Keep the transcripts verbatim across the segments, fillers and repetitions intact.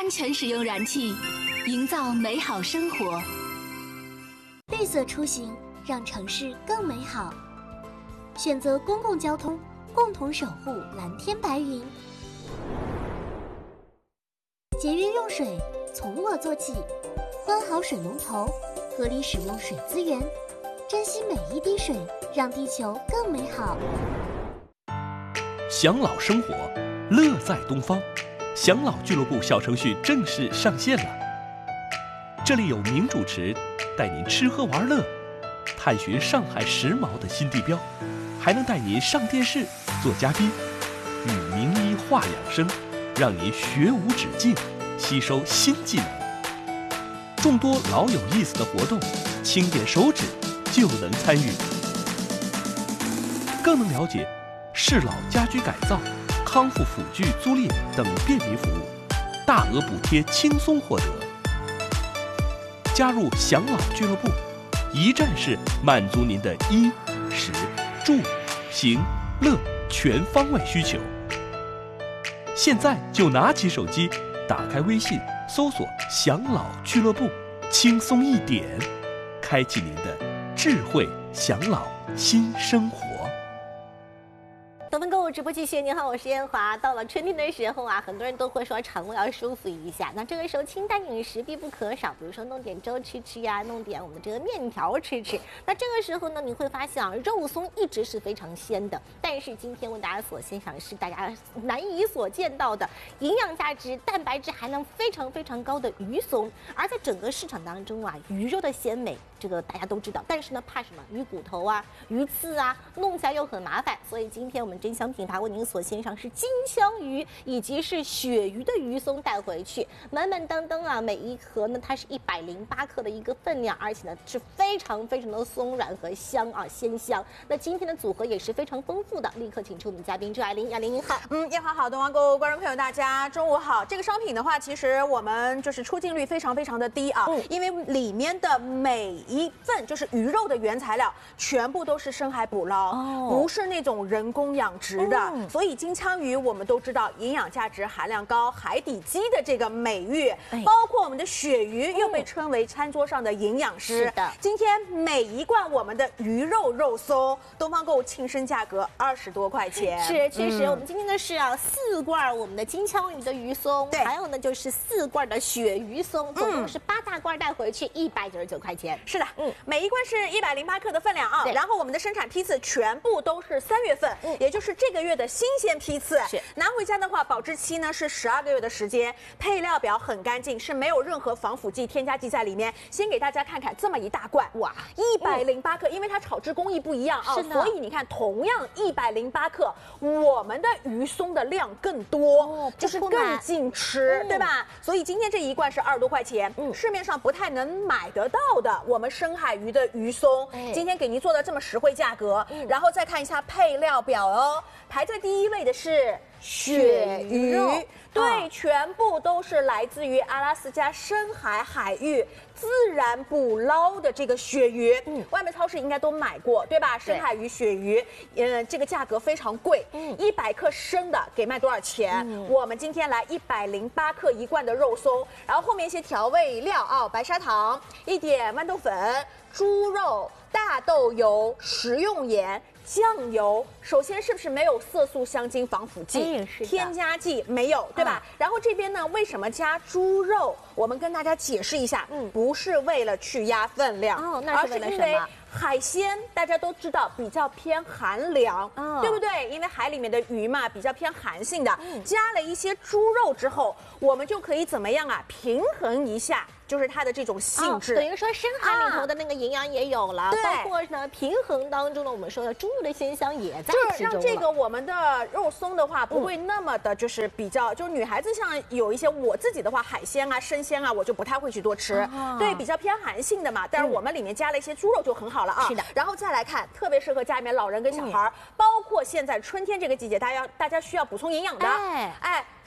安全使用燃气，营造美好生活。 绿色出行，让城市更美好。选择公共交通，共同守护蓝天白云。节约用水，从我做起，关好水龙头，合理使用水资源，珍惜每一滴水，让地球更美好。 享老生活，乐在东方。享老俱乐部小程序正式上线了，这里有名主持带您吃喝玩乐，探寻上海时髦的新地标，还能带您上电视做嘉宾，与名医话养生，让您学无止境，吸收新技能。众多老有意思的活动，轻点手指就能参与，更能了解适老家居改造、康复辅具租赁等便民服务，大额补贴轻松获得。加入享老俱乐部，一站式满足您的衣、食、住、行、乐全方位需求。现在就拿起手机，打开微信，搜索“享老俱乐部”，轻松一点，开启您的智慧享老新生活。 东方购物直播继续，您好，我是燕华。到了春天的时候啊，很多人都会说肠胃要舒服一下，那这个时候清淡饮食必不可少，比如说弄点粥吃吃呀，弄点我们这个面条吃吃。那这个时候呢，你会发现啊，肉松一直是非常鲜的，但是今天为大家所欣赏的是大家难以所见到的营养价值、蛋白质含量非常非常高的鱼松。而在整个市场当中啊，鱼肉的鲜美，这个大家都知道，但是呢，怕什么？鱼骨头啊、鱼刺啊，弄起来又很麻烦，所以今天我们真香品牌为您所欣赏是金枪鱼以及是鳕鱼的鱼松带回去，满满当当啊！每一盒呢，它是一百零八克的一个分量，而且呢是非常非常的松软和香啊，鲜香。那今天的组合也是非常丰富的，立刻请出我们嘉宾朱爱玲，爱玲您好。 嗯，燕华好，东方购物观众朋友大家中午好。这个商品的话，其实我们就是出镜率非常非常的低啊，嗯、因为里面的每一份就是鱼肉的原材料全部都是深海捕捞，哦、不是那种人工养殖的。嗯、所以金枪鱼我们都知道营养价值含量高，海底鸡的这个美誉，哎、包括我们的鳕鱼又被称为餐桌上的营养师。是的，今天每一罐我们的鱼肉肉松，东方购物庆生价格二十多块钱。 是，确实，嗯、我们今天的是啊四罐我们的金枪鱼的鱼松，对，还有呢就是四罐的鳕鱼松，总共是八大罐带回去一百九十九块钱。 是的，嗯，每一罐是一百零八克的分量啊。然后我们的生产批次全部都是三月份，嗯、也就是这个月的新鲜批次。是拿回家的话，保质期呢是十二个月的时间。配料表很干净，是没有任何防腐剂、添加剂在里面。先给大家看看这么一大罐，哇，一百零八克，因为它炒制工艺不一样啊，所以你看，同样一百零八克，我们的鱼松的量更多，哦、就是更尽吃，嗯、对吧？所以今天这一罐是二十多块钱，嗯、市面上不太能买得到的我们深海鱼的鱼松，哎、今天给您做到这么实惠价格。嗯、然后再看一下配料表哦，排在第一位的是鳕鱼，对，哦、全部都是来自于阿拉斯加深海海域自然捕捞的这个鳕鱼。嗯，外面超市应该都买过，对吧？深海鱼、鳕鱼，呃，这个价格非常贵。嗯，一百克生的给卖多少钱？嗯、我们今天来一百零八克一罐的肉松，然后后面一些调味料啊，白砂糖，一点豌豆粉，猪肉、大豆油、食用盐。酱油首先是不是没有色素、香精、防腐剂、哎、添加剂没有，对吧？嗯、然后这边呢，为什么加猪肉？我们跟大家解释一下，嗯，不是为了去压分量，哦，那是为了什么？海鲜大家都知道比较偏寒凉，哦、对不对？因为海里面的鱼嘛比较偏寒性的，嗯、加了一些猪肉之后，我们就可以怎么样啊？平衡一下。就是它的这种性质， 哦、等于说深海里头的那个营养也有了，啊、包括呢平衡当中呢，我们说的猪肉的鲜香也在其中了。 就是让这个我们的肉松的话，不会那么的，就是比较，嗯、就是女孩子像有一些我自己的话，海鲜啊、生鲜啊，我就不太会去多吃，啊、对，比较偏寒性的嘛。但是我们里面加了一些猪肉就很好了啊。是的。然后再来看，特别适合家里面老人跟小孩，嗯、包括现在春天这个季节，大家大家需要补充营养的，哎哎。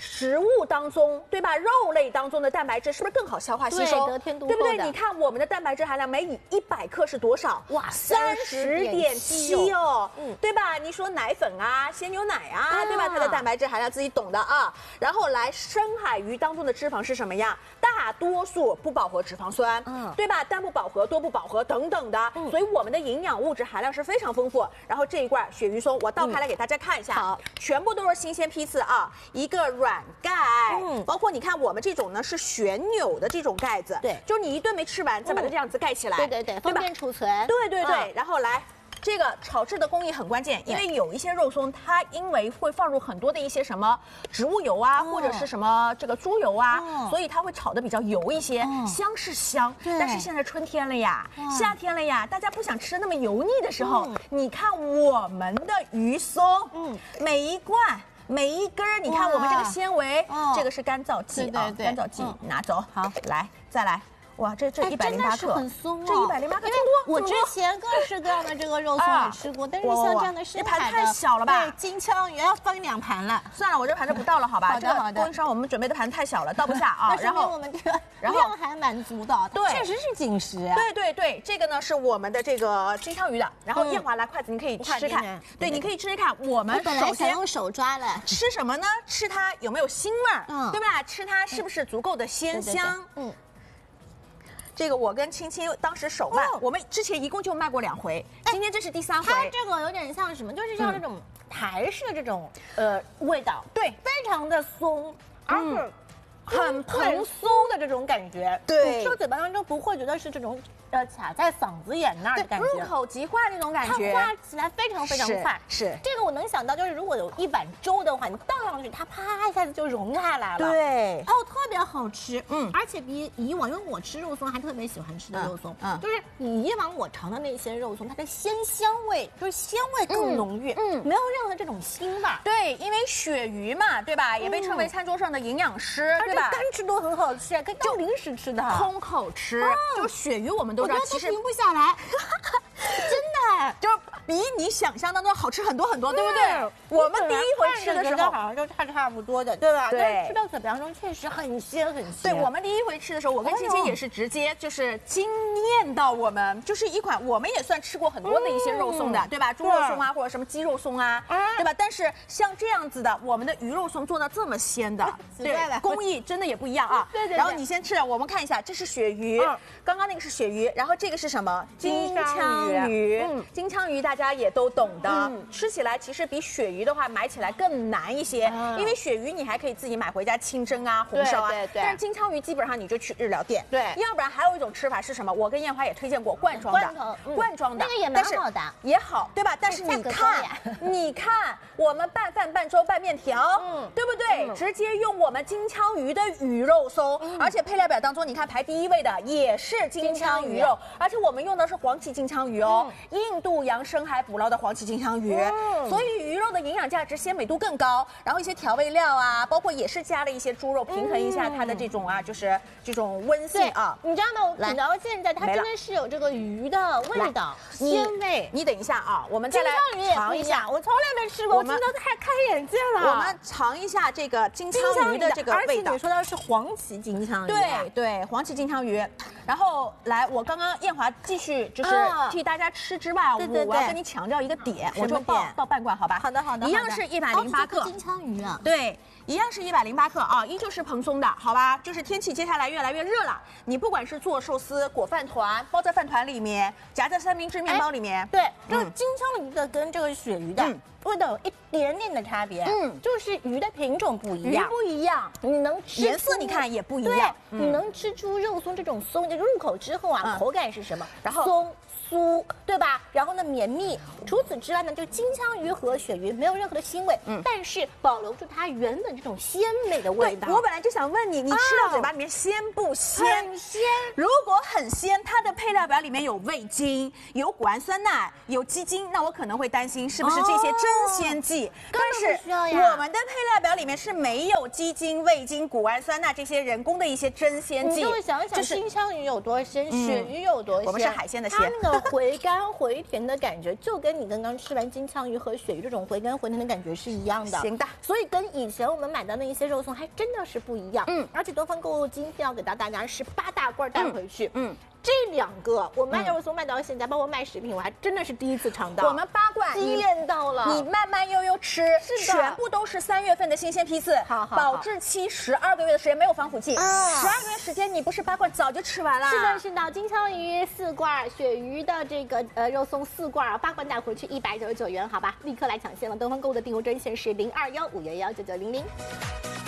食物当中，对吧？肉类当中的蛋白质是不是更好消化吸收？ 对，得天独厚的， 对不对？你看我们的蛋白质含量每一百克是多少？哇，三十点七哦，嗯，对吧？你说奶粉啊、鲜牛奶啊，啊对吧？它的蛋白质含量自己懂的啊。然后来深海鱼当中的脂肪是什么呀？大多数不饱和脂肪酸，嗯，对吧？单不饱和、多不饱和等等的，嗯，所以我们的营养物质含量是非常丰富。然后这一罐鳕鱼松，我倒开来给大家看一下，好，全部都是新鲜批次啊，一个软盖，嗯，包括你看我们这种呢是旋钮的这种盖子，对，就是你一顿没吃完，再把它这样子盖起来， 对对对，方便储存， 对对对，然后来。这个炒制的工艺很关键，因为有一些肉松，它因为会放入很多的一些什么植物油啊，或者是什么这个猪油啊，所以它会炒的比较油一些。香是香，但是现在春天了呀，夏天了呀，大家不想吃那么油腻的时候，你看我们的鱼松，嗯，每一罐。每一根儿，你看我们这个纤维，这个是干燥剂啊，干燥剂拿走。好，来再来。哇，这这一百零八克， 很松哦， 这一百零八克这么多。 我之前各式各样的这个肉松也吃过，但是像这样的深海的， 这盘太小了吧？ 对，金枪鱼要分两盘了。 算了，我这盘子不倒了，好吧？ 好的好的。 供应商我们准备的盘子太小了，倒不下啊。 然后我们这个量还蛮足的，对，确实是紧实。 对对对，这个呢是我们的这个金枪鱼的。然后燕华拿筷子，你可以吃吃看。对，你可以吃吃看。我们首先用手抓了， 吃什么呢？吃它有没有腥味儿，嗯，对吧？吃它是不是足够的鲜香？嗯。这个我跟青青当时手卖，我们之前一共就卖过两回，今天这是第三回。 它这个有点像什么？就是像这种台式的这种呃味道， 对， 非常的松，而且很蓬松的这种感觉。 对， 吃嘴巴当中不会觉得是这种呃卡在嗓子眼那儿的感觉， 入口即化那种感觉， 它化起来非常非常快。 是这个我能想到，就是如果有一碗粥的话，你倒上去，它啪一下子就融下来了。 对， 哦，特别好吃。嗯，而且比以往，因为我吃肉松还特别喜欢吃的肉松，嗯，就是比以往我尝的那些肉松，它的鲜香味就是鲜味更浓郁，嗯，没有任何这种腥味。 对，因为鳕鱼嘛，对吧？也被称为餐桌上的营养师，对吧？ 干吃都很好吃，可以当零食吃的， 空口吃。就鳕鱼我们都知道， 其实停不下来，真的就是比你想象当中好吃很多很多，对不对？我们第一回吃的时候好像就差差不多的，对吧？ 对， 但是吃到嘴巴中确实很鲜很鲜。 对，我们第一回吃的时候，我跟青青也是直接就是惊艳到我们，就是一款我们也算吃过很多的一些肉松的，对吧？猪肉松啊，或者什么鸡肉松啊，对吧？但是像这样子的，我们的鱼肉松做到这么鲜的，对，工艺真的也不一样啊。对对。然后你先吃，我们看一下，这是鳕鱼，刚刚那个是鳕鱼，然后这个是什么？金枪鱼。嗯，金枪鱼大家也都懂的，吃起来其实比鳕鱼的话买起来更难一些，因为鳕鱼你还可以自己买回家清蒸啊、红烧啊，对对。但是金枪鱼基本上你就去日料店，对。要不然还有一种吃法是什么？我跟燕华也推荐过罐装的，罐装的那个也蛮好的， 也好，对吧？但是你看，你看我们拌饭、拌粥、拌面条，嗯，对不对？直接用我们金枪鱼的鱼肉松，而且配料表当中你看排第一位的也是金枪鱼肉，而且我们用的是黄鳍金枪鱼哦，印度洋深海捕捞的黄鳍金枪鱼，所以鱼肉的营养价值、鲜美度更高。然后一些调味料啊，包括也是加了一些猪肉，平衡一下它的这种啊，就是这种温性啊。 你知道吗？我品到现在它真的是有这个鱼的味道、鲜味。 你等一下啊，我们再来尝一下。 我从来没吃过，我真的太开眼界了。 我们尝一下这个金枪鱼的这个味道。 而且你说的是黄鳍金枪鱼， 对对，黄鳍金枪鱼。然后来，我刚刚燕华继续就是替大家吃之外，我我要跟你强调一个点，我就倒倒半罐，好吧？ 好的好的， 一样是一百零八克金枪鱼啊， 对。一样是一百零八克啊，依旧是蓬松的，好吧？就是天气接下来越来越热了，你不管是做寿司、裹饭团、包在饭团里面、夹在三明治面包里面， 对，这个金枪鱼的跟这个鳕鱼的味道有一点点的差别，嗯，就是鱼的品种不一样， 鱼不一样， 你能吃颜色你看也不一样， 你能吃出肉松这种松，就入口之后啊，口感是什么？然后松。酥，对吧？然后呢，绵密。除此之外呢，就金枪鱼和鳕鱼没有任何的腥味，嗯，但是保留住它原本这种鲜美的味道。 我本来就想问你，你吃到嘴巴里面鲜不鲜？ 很鲜。 如果很鲜，它的配料表里面有味精、有谷氨酸钠、有鸡精，那我可能会担心是不是这些真鲜剂。哦、但是我们的配料表里面是没有鸡精、味精、谷氨酸钠这些人工的一些真鲜剂。 你就想想，金枪鱼有多鲜，鳕鱼有多鲜， 我们是海鲜的鲜。 它那个回甘回甜的感觉，就跟你刚刚吃完金枪鱼和鳕鱼这种回甘回甜的感觉是一样的。 行的， 所以跟以前我们买到的一些肉松还真的是不一样。嗯，而且东方购物今天要给到大家是八大罐带回去。嗯。嗯这两个我卖肉松卖到现在，包括卖食品，我还真的是第一次尝到。 我们八罐惊艳到了， 你慢慢悠悠吃， 是的， 全部都是三月份的新鲜批次， 好好， 保质期十二个月的时间，没有防腐剂，十二个月时间你不是八罐早就吃完了。 是的，是的，金枪鱼四罐，鳕鱼的这个呃肉松四罐，八罐带回去一百九十九元，好吧，立刻来抢先了。东方购物的订购专线是零二幺五幺幺九九零零。